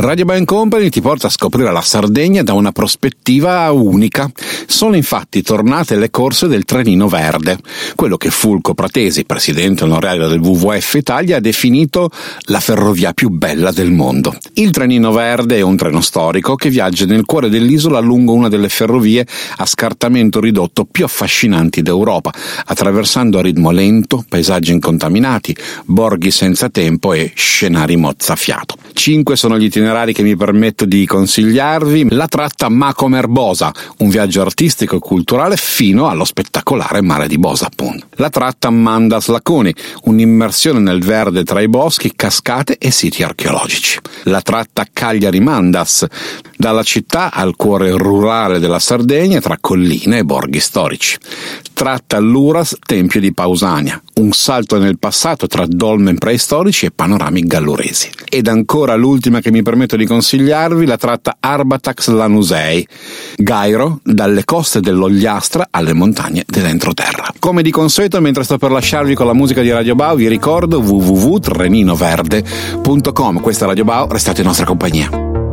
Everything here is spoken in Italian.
Radio Band Company ti porta a scoprire la Sardegna da una prospettiva unica. Sono infatti tornate le corse del Trenino Verde, quello che Fulco Pratesi, presidente onorario del WWF Italia, ha definito la ferrovia più bella del mondo. Il Trenino Verde è un treno storico che viaggia nel cuore dell'isola lungo una delle ferrovie a scartamento ridotto più affascinanti d'Europa, attraversando a ritmo lento paesaggi incontaminati, borghi senza tempo e scenari mozzafiato. 5 sono gli itinerari che mi permetto di consigliarvi. La tratta Macomer Bosa, un viaggio artistico e culturale fino allo spettacolare mare di Bosa, appunto. La tratta Mandas Laconi, un'immersione nel verde tra i boschi, cascate e siti archeologici. La tratta Cagliari Mandas, dalla città al cuore rurale della Sardegna tra colline e borghi storici. Tratta Luras Tempio di Pausania, un salto nel passato tra dolmen preistorici e panorami galluresi. Ed ancora l'ultima che mi permetto di consigliarvi, la tratta Arbatax Lanusei, Gairo, dalle coste dell'Ogliastra alle montagne dell'entroterra. Come di consueto, mentre sto per lasciarvi con la musica di Radio Bao, vi ricordo www.treninoverde.com. Questa è Radio Bao, restate in nostra compagnia.